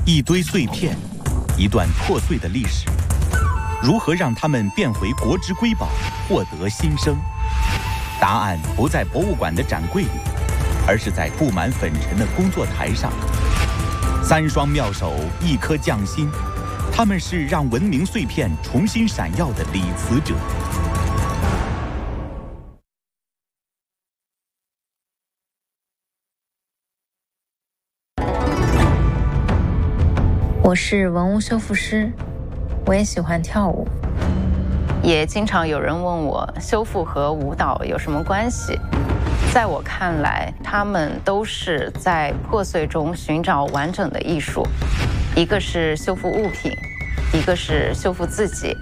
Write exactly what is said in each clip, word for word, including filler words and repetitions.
一堆碎片，一段破碎的历史，如何让它们变回国之瑰宝，获得新生？答案不在博物馆的展柜里，而是在布满粉尘的工作台上。三双妙手，一颗匠心，他们是让文明碎片重新闪耀的理词者。 我是文物修复师，我也喜欢跳舞， 也经常有人问我修复和舞蹈有什么关系。在我看来，他们都是在破碎中寻找完整的艺术，一个是修复物品，一个是修复自己。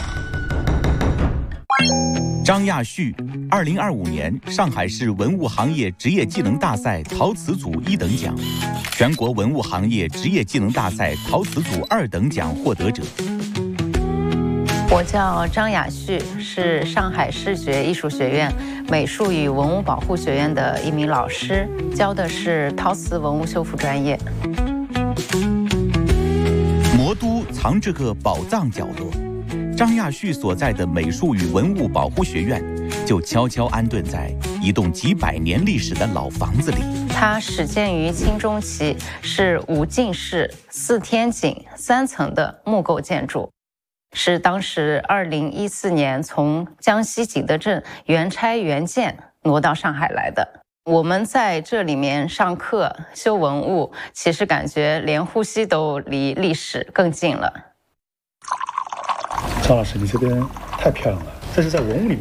张亚旭，二零二五年上海市文物行业职业技能大赛陶瓷组一等奖，全国文物行业职业技能大赛陶瓷组二等奖获得者。 我叫张亚旭，是上海视觉艺术学院美术与文物保护学院的一名老师，教的是陶瓷文物修复专业。 魔都藏着个宝藏角落，张亚旭所在的美术与文物保护学院就悄悄安顿在一栋几百年历史的老房子里。 它始建于清中期，是五进室、四天井、三层的木构建筑，是当时二零一四年从江西景德镇原拆原建挪到上海来的。我们在这里面上课修文物，其实感觉连呼吸都离历史更近了。 张老师，你这边太漂亮了，这是在文物里面